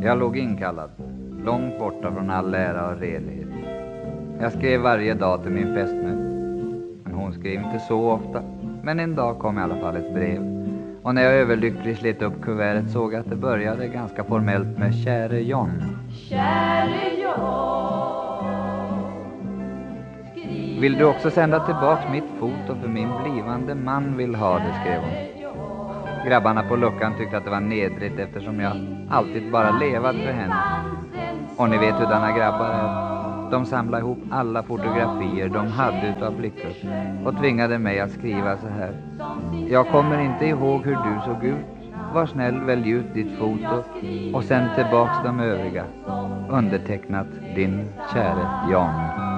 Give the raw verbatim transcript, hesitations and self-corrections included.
Jag låg inkallad, långt borta från all ära och redlighet. Jag skrev varje dag till min fästmö. Men hon skrev inte så ofta. Men en dag kom i alla fall ett brev. Och när jag överlyckligt slet upp kuvertet såg jag att det började ganska formellt med käre John. Käre John, vill du också sända tillbaks mitt foto för min blivande man vill ha det, skrev hon. Grabbarna på luckan tyckte att det var nedrigt eftersom jag alltid bara levat för henne. Och ni vet hur denna grabbar är. De samlade ihop alla fotografier de hade utav blickar och tvingade mig att skriva så här. Jag kommer inte ihåg hur du såg ut. Var snäll, välj ut ditt foto och sänd tillbaks de övriga. Undertecknat din käre Jan.